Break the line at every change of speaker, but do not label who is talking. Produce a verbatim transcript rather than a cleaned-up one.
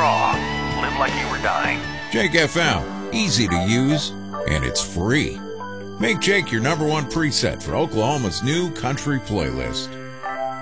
raw. Live like you were dying.
Jake F M, easy to use, and it's free. Make Jake your number one preset for Oklahoma's new country playlist.